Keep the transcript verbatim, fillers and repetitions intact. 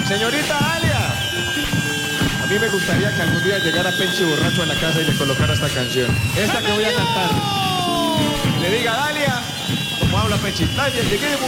Señorita Dalia, a mí me gustaría que algún día llegara Penchi borracho a la casa y le colocara esta canción. Esta que voy a cantar. Le diga, Dalia, como habla Penchi, Dalia, llegué